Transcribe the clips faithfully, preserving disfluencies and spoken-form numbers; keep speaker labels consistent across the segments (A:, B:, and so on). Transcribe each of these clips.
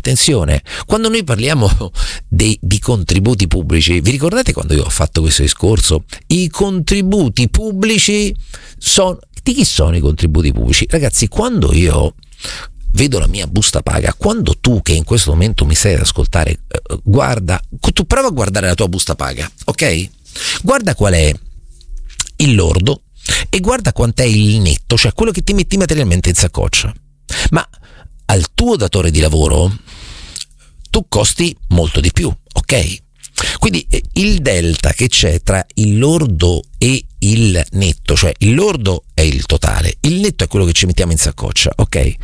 A: attenzione, quando noi parliamo dei, di contributi pubblici, vi ricordate quando io ho fatto questo discorso? I contributi pubblici sono... Di chi sono i contributi pubblici? Ragazzi, quando io vedo la mia busta paga, quando tu che in questo momento mi stai ad ascoltare, eh, guarda, tu prova a guardare la tua busta paga, ok? Guarda qual è il lordo e guarda quant'è il netto, cioè quello che ti metti materialmente in saccoccia. Ma al tuo datore di lavoro tu costi molto di più, ok? Quindi il delta che c'è tra il lordo e il netto, cioè il lordo è il totale, il netto è quello che ci mettiamo in saccoccia, ok?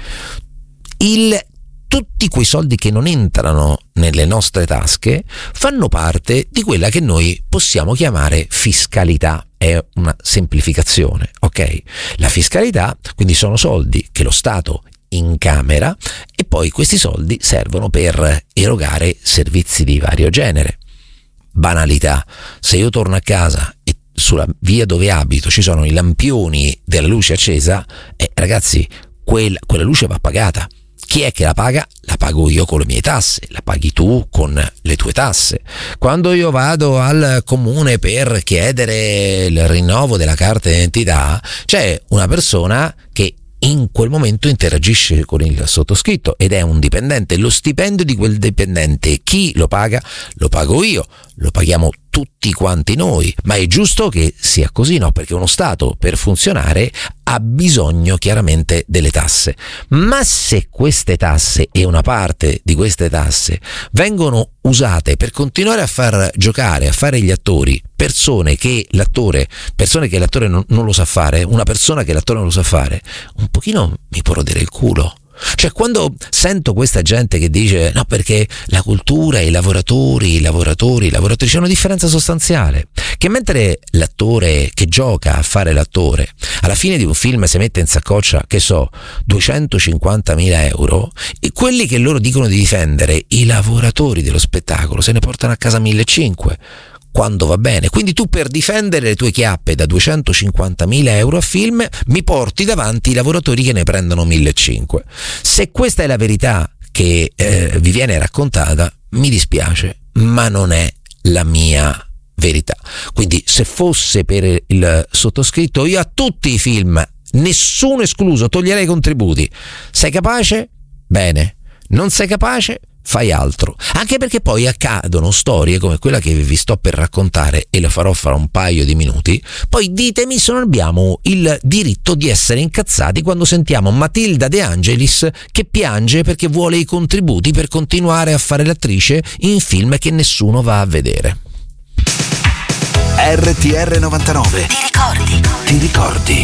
A: Il, tutti quei soldi che non entrano nelle nostre tasche fanno parte di quella che noi possiamo chiamare fiscalità. È una semplificazione, ok? La fiscalità, quindi sono soldi che lo Stato incamera e poi questi soldi servono per erogare servizi di vario genere. Banalità, se io torno a casa e sulla via dove abito ci sono i lampioni della luce accesa, eh, ragazzi, quella, quella luce va pagata. Chi è che la paga? La pago io con le mie tasse, la paghi tu con le tue tasse. Quando io vado al comune per chiedere il rinnovo della carta d'identità, c'è una persona che in quel momento interagisce con il sottoscritto ed è un dipendente. Lo stipendio di quel dipendente chi lo paga? Lo pago io, lo paghiamo tutti quanti noi, ma è giusto che sia così, no? Perché uno Stato per funzionare ha bisogno chiaramente delle tasse, ma se queste tasse e una parte di queste tasse vengono usate per continuare a far giocare, a fare gli attori, persone che l'attore, persone che l'attore non, non lo sa fare, una persona che l'attore non lo sa fare, un pochino mi può rodere il culo. Cioè, quando sento questa gente che dice no perché la cultura, i lavoratori, i lavoratori, i lavoratori, c'è una differenza sostanziale, che mentre l'attore che gioca a fare l'attore alla fine di un film si mette in saccoccia, che so, duecentocinquantamila euro, e quelli che loro dicono di difendere, i lavoratori dello spettacolo, se ne portano a casa millecinquecento quando va bene. Quindi tu per difendere le tue chiappe da duecentocinquantamila euro a film mi porti davanti i lavoratori che ne prendono millecinquecento. Se questa è la verità che eh, vi viene raccontata, mi dispiace, ma non è la mia verità. Quindi se fosse per il sottoscritto, io a tutti i film, nessuno escluso, toglierei i contributi. Sei capace? Bene. Non sei capace? Fai altro. Anche perché poi accadono storie come quella che vi sto per raccontare, e lo farò fra un paio di minuti. Poi ditemi se non abbiamo il diritto di essere incazzati quando sentiamo Matilda De Angelis che piange perché vuole i contributi per continuare a fare l'attrice in film che nessuno va a vedere.
B: R T R novantanove. Ti ricordi? Ti ricordi?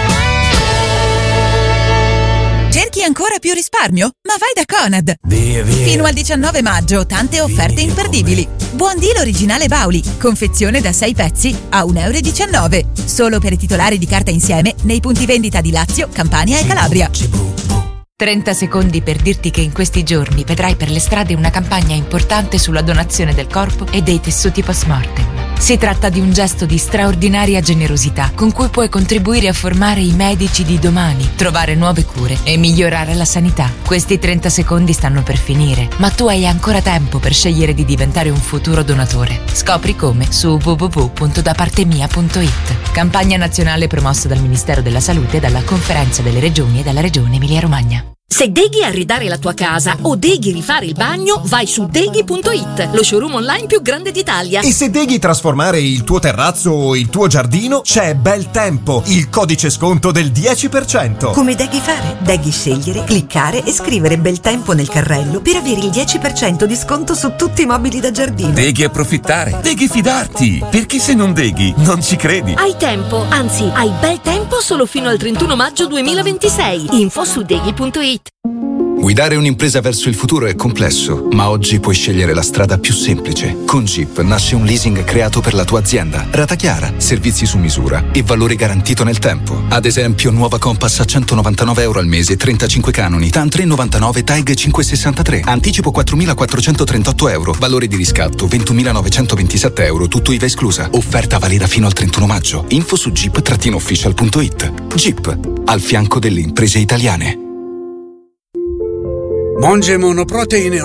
C: Cerchi ancora più risparmio? Ma vai da Conad!
B: Via, via.
C: Fino al diciannove maggio, tante offerte
B: Via,
C: imperdibili. Buon deal originale Bauli, confezione da sei pezzi a un euro e diciannove. Solo per i titolari di carta insieme nei punti vendita di Lazio, Campania e Calabria.
D: trenta secondi per dirti che in questi giorni vedrai per le strade una campagna importante sulla donazione del corpo e dei tessuti post-mortem. Si tratta di un gesto di straordinaria generosità con cui puoi contribuire a formare i medici di domani, trovare nuove cure e migliorare la sanità. Questi trenta secondi stanno per finire, ma tu hai ancora tempo per scegliere di diventare un futuro donatore. Scopri come su w w w punto da parte mia punto i t. Campagna nazionale promossa dal Ministero della Salute e dalla Conferenza delle Regioni e dalla Regione Emilia-Romagna.
E: Se deghi arredare la tua casa o deghi rifare il bagno, vai su deghi punto i t, lo showroom online più grande d'Italia.
F: E se deghi trasformare il tuo terrazzo o il tuo giardino, c'è Bel Tempo, il codice sconto del dieci per cento.
G: Come deghi fare? Deghi scegliere, cliccare e scrivere Bel Tempo nel carrello per avere il dieci per cento di sconto su tutti i mobili da giardino.
H: Deghi approfittare, deghi fidarti, perché se non deghi non ci credi.
E: Hai tempo, anzi hai bel tempo solo fino al trentuno maggio duemilaventisei. Info su deghi punto i t.
I: Guidare un'impresa verso il futuro è complesso, ma oggi puoi scegliere la strada più semplice. Con Jeep nasce un leasing creato per la tua azienda. Rata chiara, servizi su misura e valore garantito nel tempo. Ad esempio, nuova Compass a centonovantanove euro al mese, trentacinque canoni, T A N tre virgola novantanove, Tag cinquecentosessantatré. Anticipo quattromilaquattrocentotrentotto euro. Valore di riscatto ventunomilanovecentovantisette euro, tutto I V A esclusa. Offerta valida fino al trentuno maggio. Info su jeep official punto i t. Jeep, al fianco delle imprese italiane.
J: Monge Monoproteine